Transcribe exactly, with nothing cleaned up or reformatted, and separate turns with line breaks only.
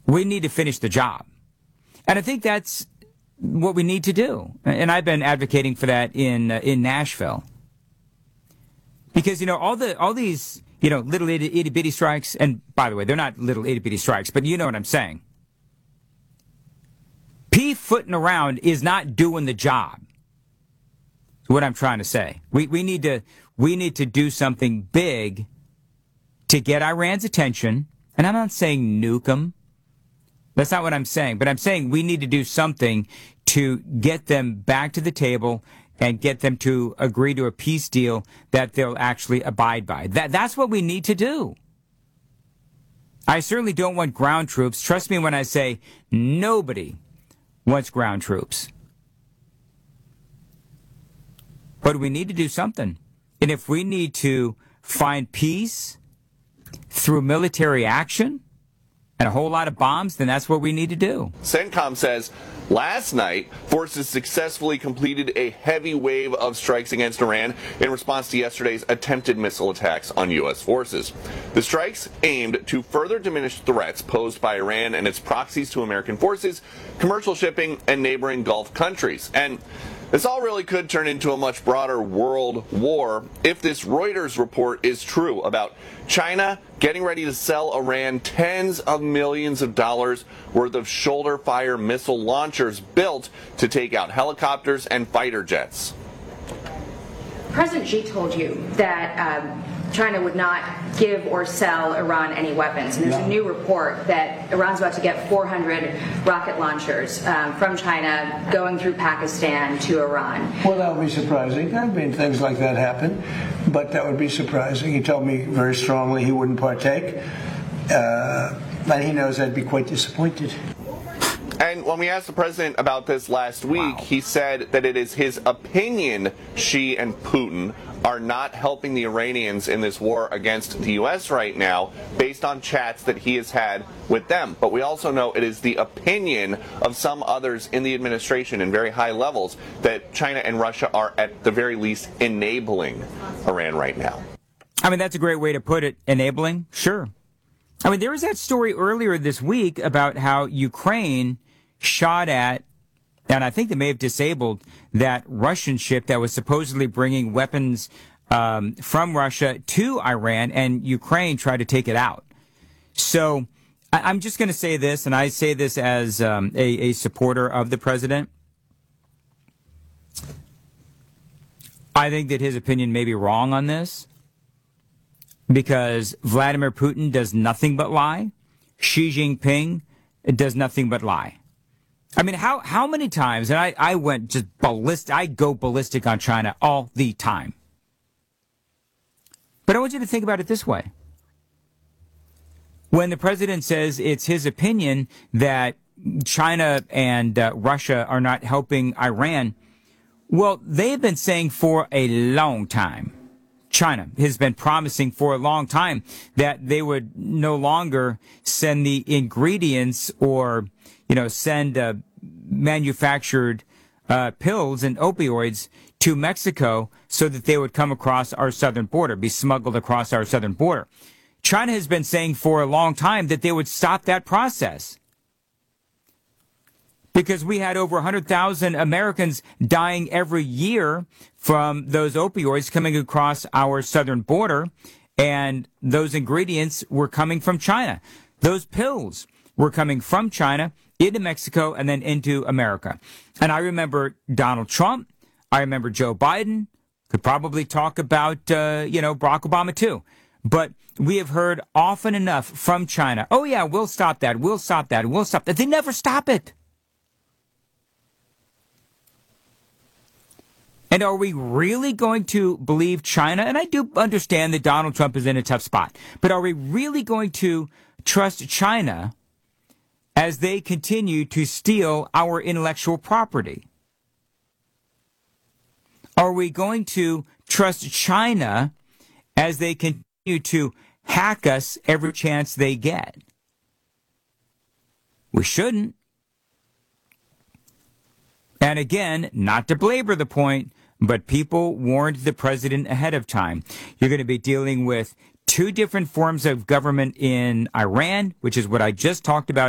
We need to finish the job. And I think that's what we need to do. And I've been advocating for that in uh, in Nashville. Because, you know, all the all these, you know, little itty, itty bitty strikes, and by the way, they're not little itty bitty strikes, but you know what I'm saying. P-footing around is not doing the job. That's what I'm trying to say. We we need to we need to do something big to get Iran's attention. And I'm not saying nuke them. That's not what I'm saying. But I'm saying we need to do something to get them back to the table and get them to agree to a peace deal that they'll actually abide by. That That's what we need to do. I certainly don't want ground troops. Trust me when I say nobody wants ground troops. But we need to do something. And if we need to find peace through military action and a whole lot of bombs, then that's what we need to do.
CENTCOM says last night, forces successfully completed a heavy wave of strikes against Iran in response to yesterday's attempted missile attacks on U S forces. The strikes aimed to further diminish threats posed by Iran and its proxies to American forces, commercial shipping, and neighboring Gulf countries. And this all really could turn into a much broader world war if this Reuters report is true about China getting ready to sell Iran tens of millions of dollars worth of shoulder-fire missile launchers built to take out helicopters and fighter jets.
President Xi told you that um, China would not give or sell Iran any weapons. And there's
no.
a new report that Iran's about to get four hundred rocket launchers um, from China going through Pakistan to Iran.
Well, that would be surprising. I mean, things like that happen, but that would be surprising. He told me very strongly he wouldn't partake, uh, and he knows I'd be quite disappointed.
And when we asked the president about this last week, wow. he said that it is his opinion Xi and Putin are not helping the Iranians in this war against the U S right now, based on chats that he has had with them. But we also know it is the opinion of some others in the administration in very high levels that China and Russia are at the very least enabling Iran right now.
I mean, that's a great way to put it. Enabling? Sure. I mean, there was that story earlier this week about how Ukraine shot at, and I think they may have disabled, that Russian ship that was supposedly bringing weapons um, from Russia to Iran, and Ukraine tried to take it out. So I, I'm just going to say this, and I say this as um, a, a supporter of the president. I think that his opinion may be wrong on this, because Vladimir Putin does nothing but lie. Xi Jinping does nothing but lie. I mean, how, how many times, and I, I went just ballistic, I go ballistic on China all the time. But I want you to think about it this way. When the president says it's his opinion that China and uh, Russia are not helping Iran, well, they've been saying for a long time. China has been promising for a long time that they would no longer send the ingredients or, you know, send uh, manufactured uh, pills and opioids to Mexico so that they would come across our southern border, be smuggled across our southern border. China has been saying for a long time that they would stop that process, because we had over one hundred thousand Americans dying every year from those opioids coming across our southern border, and those ingredients were coming from China. Those pills were coming from China into Mexico and then into America. And I remember Donald Trump. I remember Joe Biden. Could probably talk about, uh, you know, Barack Obama too. But we have heard often enough from China, oh yeah, we'll stop that, we'll stop that, we'll stop that. They never stop it. And are we really going to believe China? And I do understand that Donald Trump is in a tough spot. But are we really going to trust China as they continue to steal our intellectual property? Are we going to trust China as they continue to hack us every chance they get? We shouldn't. And again, not to belabor the point, but people warned the president ahead of time. You're going to be dealing with two different forms of government in Iran, which is what I just talked about.